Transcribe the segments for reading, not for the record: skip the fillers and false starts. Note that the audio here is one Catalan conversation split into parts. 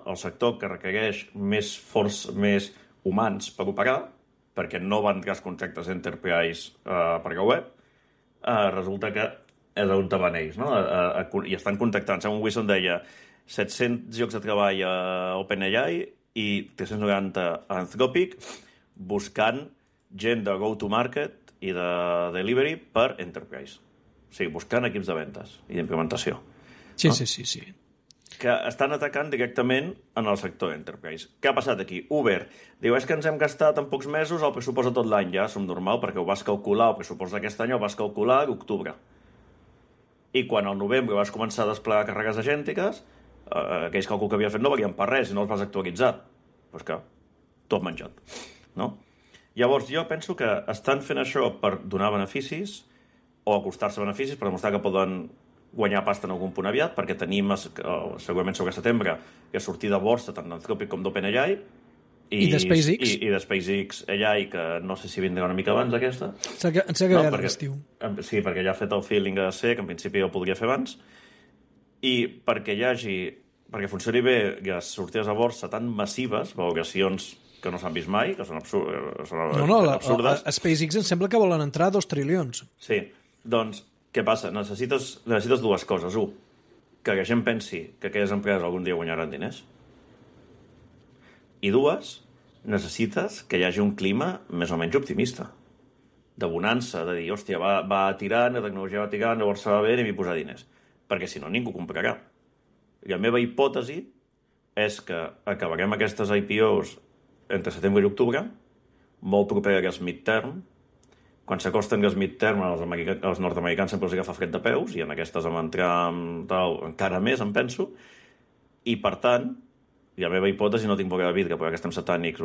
el sector que requereix més humans per operar, perquè no van entrar els contractes Enterprise per la web, resulta que és on van ells, no? I estan contactant. Sam Wilson deia 700 llocs de treball a OpenAI i 390 a Anthropic, buscant gent de go-to-market i de delivery per Enterprise. O sigui, buscant equips de ventes i d'implementació. Sí, no? Sí. Que estan atacant directament en el sector Enterprise. Què ha passat aquí? Uber diu, és que ens hem gastat en pocs mesos el pressupost de tot l'any, ja som normal, perquè ho vas calcular, el pressupost d'aquest any ho vas calcular a l'octubre. I quan al novembre vas començar a desplegar càrregues agèntiques, aquells càlculs que havia fet no valien per res i no els vas actualitzar. Doncs que tot menjat, no? Llavors, jo penso que estan fent això per donar beneficis o acostar-se beneficis per demostrar que poden guanyar pasta en algun punt aviat, perquè tenim segurament sobre setembre que sortir de borsa tant d'Anthropic com d'OpenAI i de SpaceX. I de SpaceX AI, que no sé si vindrà una mica abans aquesta. Em sembla que l'estiu. Sí, perquè ja ha fet el feeling de ser, que en principi ho podria fer abans, i perquè funcioni bé les sortides a borsa tan massives, valoracions que no s'han vist mai, que són absurdes. A SpaceX em sembla que volen entrar 2 trilions. Sí, doncs què passa? Necessites dues coses. Un, que la gent pensi que aquelles empreses algun dia guanyaran diners. I dues, necessites que hi hagi un clima més o menys optimista. De bonança, de dir, hòstia, va tirant, la tecnologia va tirant, llavors se va bé i m'hi posar diners. Perquè si no, ningú comprarà. I la meva hipòtesi és que acabarem aquestes IPOs entre setembre i octubre, molt proper a les midterm. Quan s'acosten els midterm, els nord-americans sempre els agafa fred de peus, i en aquestes vam entrar encara més, em penso, i per tant, la meva hipòtesi, no tinc boca de vidre, perquè estem satànics,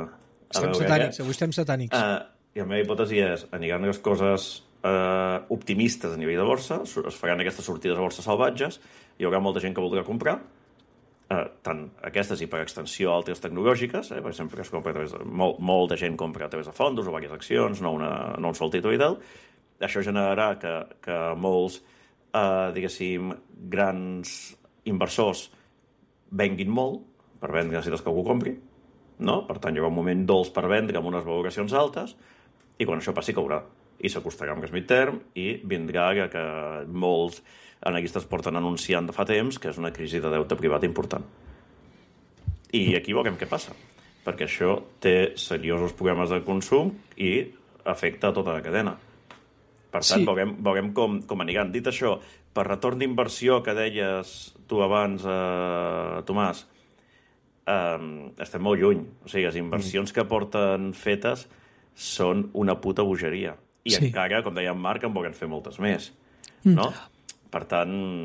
avui estem satànics. I la meva hipòtesi és, aniran les coses optimistes a nivell de borsa, es faran aquestes sortides a borsa salvatges, hi haurà molta gent que voldrà comprar, tant aquestes i per extensió altres tecnològiques, perquè sempre que es compra a través de... Molta gent compra a través de fondos o diverses accions, no un sol títol i tal. Això generarà que molts, diguéssim, grans inversors venguin molt per vendre necessites que algú compri, no? Per tant, hi haurà un moment dolç per vendre amb unes valoracions altes i quan això passi caurà. I s'acostarà amb el midterm i vindrà que molts analistes porten anunciant de fa temps que és una crisi de deute privat important. I aquí veurem què passa, perquè això té seriosos problemes de consum i afecta tota la cadena. Per tant, veurem com aniran. Dit això, per retorn d'inversió que deies tu abans, Tomàs, estem molt lluny. O sigui, les inversions que porten fetes són una puta bogeria. I encara, com deia en Marc, en volen fer moltes més. No? Per tant,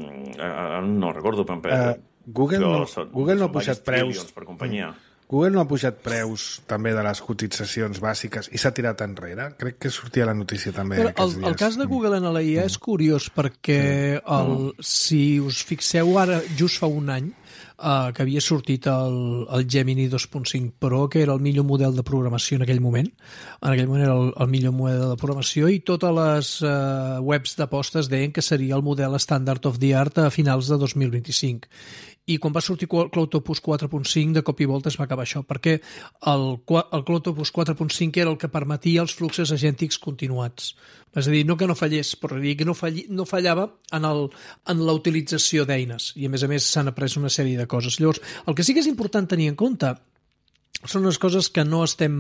no recordo... Google no ha pujat preus. Per companyia. Google no ha pujat preus també de les cotitzacions bàsiques i s'ha tirat enrere? Crec que sortia la notícia també aquests dies. El cas de Google en l'IA és curiós perquè si us fixeu ara, just fa un any, que havia sortit el Gemini 2.5 Pro, que era el millor model de programació en aquell moment. En aquell moment era el millor model de programació i totes les webs d'apostes deien que seria el model standard of the art a finals de 2025. I quan va sortir Cloudopus 4.5 de Copyvolt es va acabar això, perquè el Cloudopus 4.5 era el que permetia els fluxos agèntics continuats. És a dir, no que no fallés, però que no fallava en la utilització d'eines. I a més s'han après una sèrie de coses. Llavors, el que sí que és important tenir en compte són unes coses que no estem...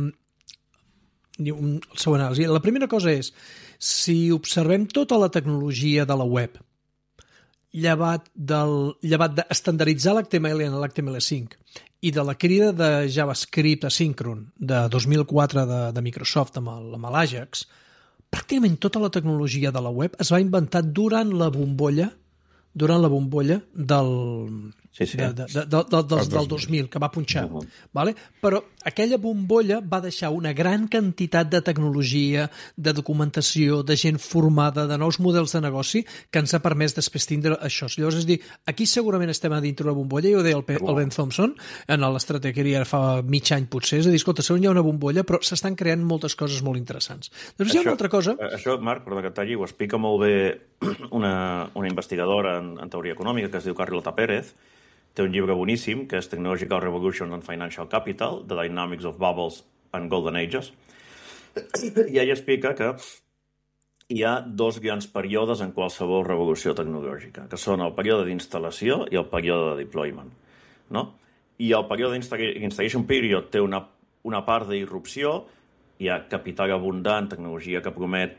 El seu anàlisi. La primera cosa és, si observem tota la tecnologia de la web, llevat d'estandarditzar l'HTML en l'HTML5 i de la crida de JavaScript asíncron de 2004 de Microsoft amb l'Ajax, pràcticament tota la tecnologia de la web es va inventar durant la bombolla del 2000, que va punxar. Vale? Però aquella bombolla va deixar una gran quantitat de tecnologia, de documentació, de gent formada, de nous models de negoci, que ens ha permès després tindre això. Llavors, és dir, aquí segurament estem a dintre la bombolla, i ho deia el Ben Thompson, en l'estratègia ara fa mig any potser, és a dir, escolta, segons hi ha una bombolla, però s'estan creant moltes coses molt interessants. Doncs hi ha una altra cosa... Això, Marc, perdó que et talli, ho explica molt bé una investigadora en teoria econòmica que es diu Carlota Pérez, té un llibre boníssim, que és Technological Revolution and Financial Capital, The Dynamics of Bubbles and Golden Ages, i ell explica que hi ha dos grans períodes en qualsevol revolució tecnològica, que són el període d'instal·lació i el període de deployment, no? I el període d'installation period té una part d'irrupció, hi ha capital abundant, tecnologia que promet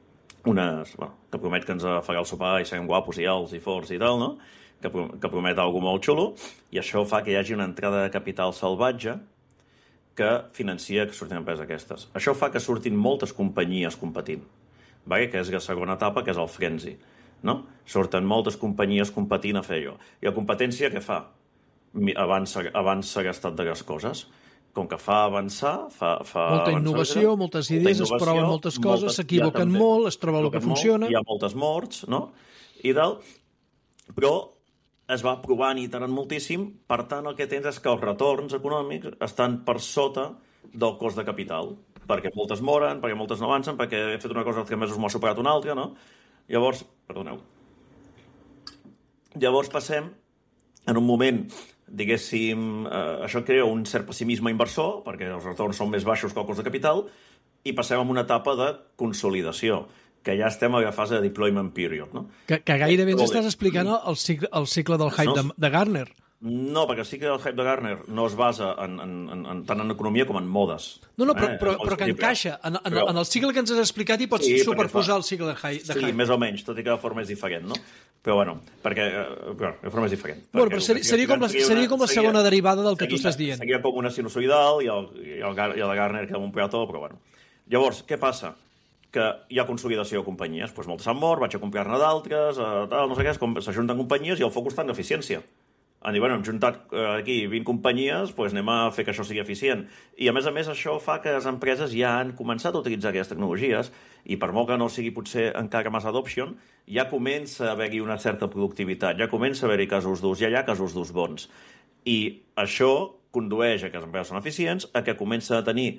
que ens farà el sopar i serem guapos i alts i forts i tal, no? Que promet alguna molt xulo, i això fa que hi hagi una entrada de capital salvatge que financia que surtin empreses aquestes. Això fa que surtin moltes companyies competint, vale? Que és la segona etapa, que és el frenzy, no? Surten moltes companyies competint a fer allò. I la competència què fa? Avança l'estat de les coses. Com que fa avançar... Molta innovació, moltes idees, es proven moltes coses, s'equivoquen molt, es troba el que funciona... Hi ha moltes morts, no? I tal, però es va provant i iterant moltíssim, per tant el que tens és que els retorns econòmics estan per sota del cost de capital, perquè moltes moren, perquè moltes no avancen, perquè he fet una cosa els 3 mesos m'ho ha superat una altra, no? Llavors passem en un moment, diguéssim, això crea un cert pessimisme inversor, perquè els retorns són més baixos que el cost de capital, i passem a una etapa de consolidació, que ja estem a la fase de deployment period, no? Que gairebé ens estàs explicant el cicle del hype de Gartner. No, perquè sí que el hype de Gartner no es basa tant en economia com en modes. No, però que encaixa. En el cicle que ens has explicat hi pots superposar el cicle de hype. Sí, més o menys, tot i que de forma és diferent, no? Però bueno, de forma és diferent. Bueno, però seria com la segona derivada del que tu estàs dient. Seria com una sinusoidal i el de Gartner queda un peató, però bueno. Llavors, què passa? Que hi ha consolidació de companyies. Doncs moltes han mort, vaig a comprar-ne d'altres, tal, no sé què, s'ajunten companyies i el focus està en eficiència. Han dit, bueno, hem juntat aquí 20 companyies, doncs anem a fer que això sigui eficient. I a més, això fa que les empreses ja han començat a utilitzar aquestes tecnologies i per molt que no sigui potser encara massa adoption, ja comença a haver-hi una certa productivitat, ja comença a haver-hi casos d'ús, ja hi ha casos d'ús bons. I això condueix a que les empreses són eficients, a que comença a tenir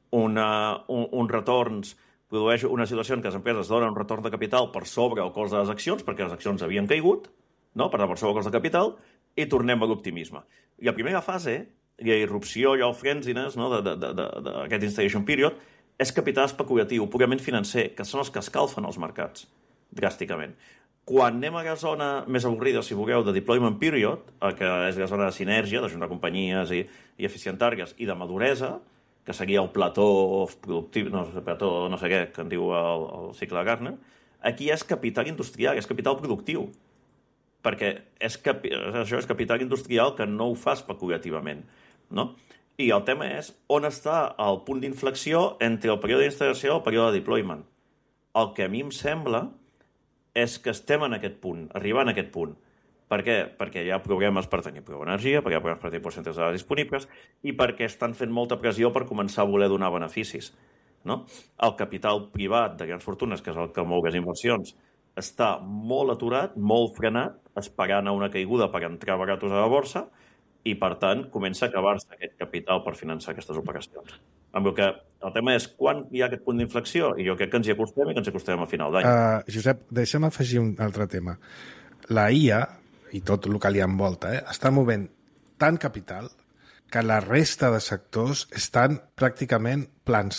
uns retorns, produeix una situació en què les empreses donen un retorn de capital per sobre el cost de les accions, perquè les accions havien caigut, no? Per sobre el cost de capital, i tornem a l'optimisme. I la primera fase, la irrupció i el frenziness, no? d'aquest installation period, és capital especulatiu, purament financer, que són els que escalfen els mercats, dràsticament. Quan anem a la zona més avorrida, si vulgueu, de deployment period, que és la zona de sinergia, d'ajuntar companyies i eficientar-les, i de maduresa, que seria el plató productiu, no sé què, que en diu el cicle de Gartner, aquí és capital industrial, és capital productiu. Perquè això és capital industrial que no ho fa especulativament, no? I el tema és on està el punt d'inflexió entre el període d'instal·lació i el període de deployment. El que a mi em sembla és que estem en aquest punt, arribant a aquest punt. Per què? Perquè hi ha problemes per tenir prou energia, perquè hi ha problemes per tenir percentatges de dades disponibles i perquè estan fent molta pressió per començar a voler donar beneficis. No? El capital privat de grans fortunes, que és el que mou les inversions, està molt aturat, molt frenat, esperant a una caiguda per entrar baratos a la borsa i, per tant, comença a acabar-se aquest capital per finançar aquestes operacions. Amb el que el tema és quan hi ha aquest punt d'inflexió i jo crec que ens hi acostem i que ens hi acostem a final d'any. Josep, deixa'm afegir un altre tema. La IA i tot el que li envolta, està movent tant capital que la resta de sectors estan pràcticament plans.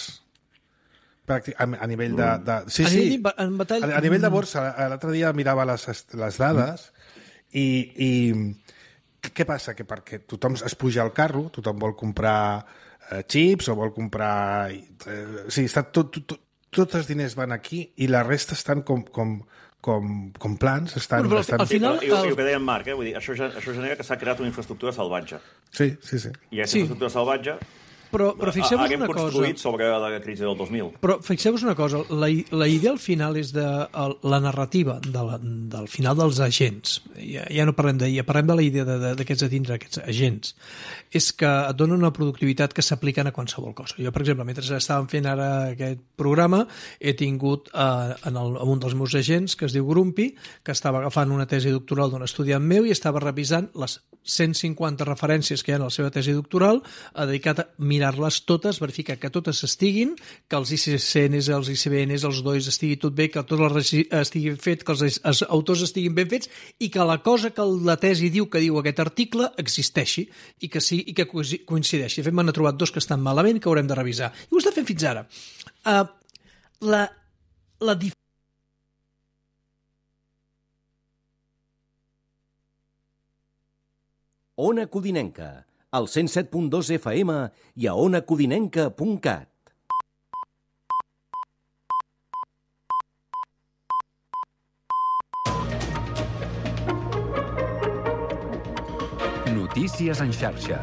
A nivell de... Sí. A nivell de borsa, l'altre dia mirava les dades i què passa? Que perquè tothom es puja al carro, tothom vol comprar xips o vol comprar... Sí, tots els diners van aquí i la resta estan com plans, estan... Però al final... I el que deia en Marc, vull dir, això genera que s'ha creat una infraestructura salvatge. Sí. I aquesta infraestructura salvatge però fixeu-vos una cosa... Haguem construït sobre la crisi del 2000. Però fixeu-vos una cosa, la idea al final és de la narrativa del final dels agents. Ja no parlem d'IA, parlem de la idea d'aquests agents. És que et donen una productivitat que s'apliquen a qualsevol cosa. Jo, per exemple, mentre estàvem fent ara aquest programa, he tingut en un dels meus agents, que es diu Grumpy, que estava agafant una tesi doctoral d'un estudiant meu i estava revisant les 150 referències que hi ha en la seva tesi doctoral dedicat a mirar mirar-les totes, verificar que totes estiguin, que els ICCNs, els ICBNs, els DOIs estigui tot bé, que tot el estigui fet, que els autors estiguin ben fets i que la cosa que la tesi diu que diu aquest article existeixi i que coincideixi. De fet, m'han trobat dos que estan malament que haurem de revisar. I ho està fent fins ara. Ona Codinenca, al 107.2 FM i a onacodinenca.cat. Notícies en xarxa.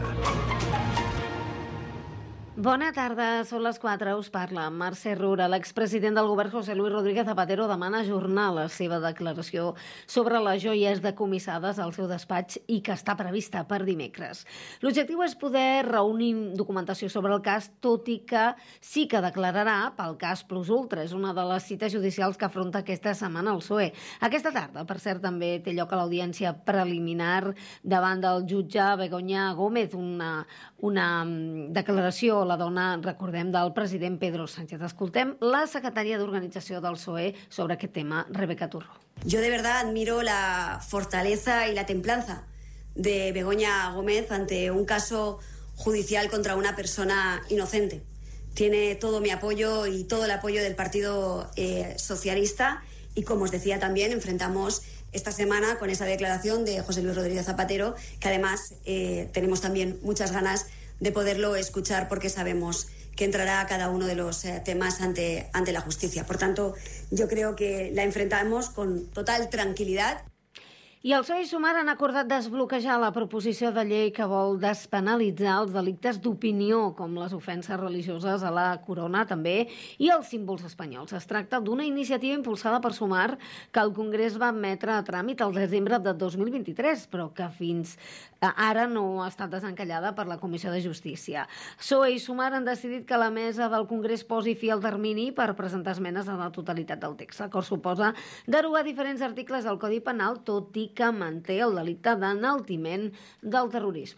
Bona tarda, són les 4, us parla Mercè Rura. L'expresident del govern José Luis Rodríguez Zapatero demana ajornar la seva declaració sobre les joies decomissades al seu despatx i que està prevista per dimecres. L'objectiu és poder reunir documentació sobre el cas, tot i que sí que declararà pel cas Plus Ultra. És una de les cites judicials que afronta aquesta setmana el PSOE. Aquesta tarda, per cert, també té lloc a l'audiència preliminar davant del jutge Begoña Gómez, una declaració, la dona, recordem, del president Pedro Sánchez. Escoltem la secretària d'Organització del PSOE sobre aquest tema, Rebeca Turró. Yo de verdad admiro la fortaleza y la templanza de Begoña Gómez ante un caso judicial contra una persona inocente. Tiene todo mi apoyo y todo el apoyo del Partido Socialista y, como os decía, también enfrentamos esta semana con esa declaración de José Luis Rodríguez Zapatero, que además tenemos también muchas ganas de poderlo escuchar porque sabemos que entrará a cada uno de los temas ante la justicia. Por tanto, yo creo que la enfrentamos con total tranquilidad. I el PSOE i Sumar han acordat desbloquejar la proposició de llei que vol despenalitzar els delictes d'opinió, com les ofenses religioses a la corona també i els símbols espanyols. Es tracta d'una iniciativa impulsada per Sumar que el Congrés va admetre a tràmit el desembre de 2023, però que fins ara no ha estat desencallada per la Comissió de Justícia. PSOE i Sumar han decidit que la mesa del Congrés posi fi al termini per presentar esmenes a la totalitat del text. L'acord suposa derogar diferents articles del Codi Penal, tot i que manté el delicte d'enaltiment del terrorisme.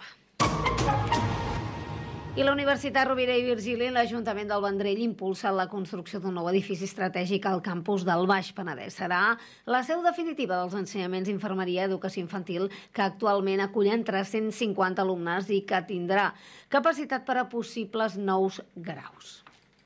I la Universitat Rovira i Virgili i l'Ajuntament del Vendrell impulsen la construcció d'un nou edifici estratègic al campus del Baix Penedès. Serà la seu definitiva dels ensenyaments d'infermeria i educació infantil, que actualment acull entre 150 alumnes i que tindrà capacitat per a possibles nous graus.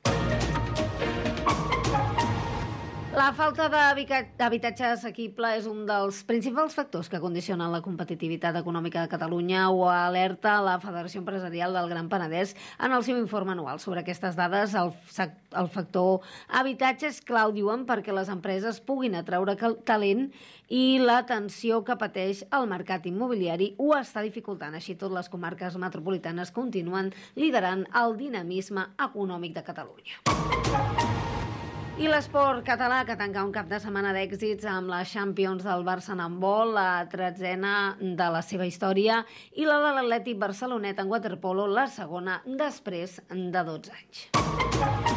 La falta d'habitatge assequible és un dels principals factors que condicionen la competitivitat econòmica de Catalunya, ho alerta la Federació Empresarial del Gran Penedès en el seu informe anual. Sobre aquestes dades, el factor habitatge és clau, diuen, perquè les empreses puguin atraure talent i la tensió que pateix el mercat immobiliari ho està dificultant. Així tot, les comarques metropolitanes continuen liderant el dinamisme econòmic de Catalunya. I l'esport català, que tanca un cap de setmana d'èxits amb la Champions del Barça en handbol, la 13ª de la seva història, i la de l'Atlètic Barcelonet en waterpolo, la segona després de 12 anys.